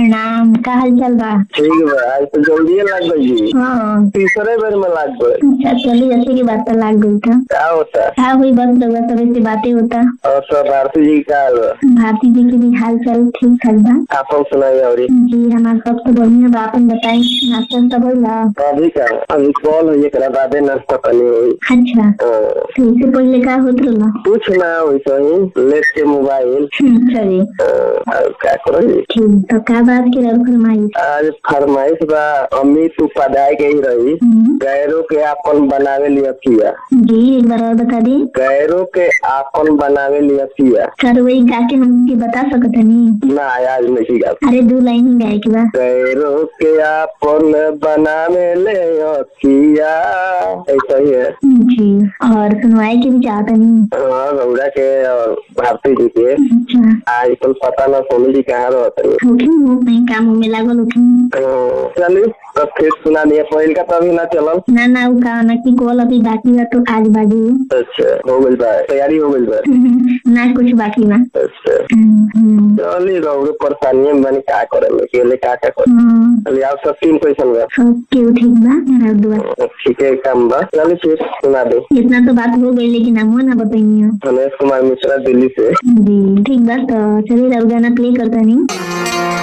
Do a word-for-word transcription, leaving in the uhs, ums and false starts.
प्रणाम। का हाल चाल बा? ठीक बा। आज तो जल्दी लाग गई जी। हाँ तीसरे बेर में लाग गई। अच्छा चलिए, अच्छी की बात तो लाग गई था। क्या होता? क्या हुई बस रउआ सब से बातें होता। और सब भारती जी का हाल बा? भारती जी की भी हाल चाल ठीक ठाक बा। आप हम सुनाई और जी हमारा सब तो बढ़िया बा। अपन बताई नाश्ता सब होला? अभी का अभी कॉल हुई एकरा बादे नाश्ता पानी हुई। अच्छा हाँ। तो इससे पहले का होत रहा? कुछ ना वैसे ही लेट के मोबाइल। चलिए हाँ, और क्या करो जी। ठीक तो का बात के रउआ फरमाइश? आज फरमाइश बा अम्मी तू पदाय के ही रही। हम्म, गैरों के आपन बनावे लिया किया। जी एक बार और बता दी। गैरों के आपन बनावे लिया किया। सर वही गा के हमके बता सकत नहीं? ना आज नहीं गा। अरे दो लाइन ही गाए के बा। गैरों के आपन बनावे ले किया, ऐसा ही है। जी और सुनवाई के भी चाहता नहीं। हाँ गौड़ा के और भारती जी के। अच्छा आज कल पता ना सोनी जी कहाँ रहते हैं। होखी वो नहीं काम में लागल होखी। हाँ, चलिए तब फिर सुना दिया पहिल का तो अभी ना चलल। ना ना वो का ना की कॉल अभी बाकी बा तो आज बाजी। अच्छा हो गई बा, तैयारी हो गई बा। ना कुछ बाकी बा। अच्छा हम्म, चलिए रहो परेशानी में बनी क्या करे अकेले क्या क्या करे। हाँ, चलिए आप सब टीम कैसन बा? सब केहू ठीक बा। मेरा दुआ ठीक है काम बा। चलिए फिर सुना दे। इतना तो बात हो गई लेकिन हम ना बताइए। रमेश कुमार मिश्रा दिल्ली से। जी ठीक बा तो चलिए अब गाना प्ले करता नहीं।